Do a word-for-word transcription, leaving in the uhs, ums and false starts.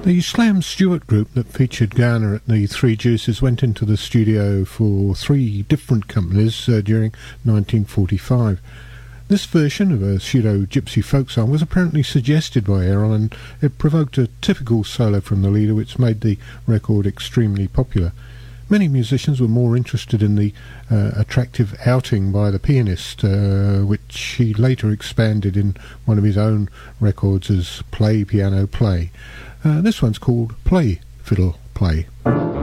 The Slam Stewart group that featured Garner at the Three Juices went into the studio for three different companies uh, during nineteen forty-five. This version of a pseudo gypsy folk song was apparently suggested by Errol, and it provoked a typical solo from the leader which made the record extremely popular. Many musicians were more interested in the uh, attractive outing by the pianist, uh, which he later expanded in one of his own records as Play Piano Play. Uh, this one's called Play Fiddle Play.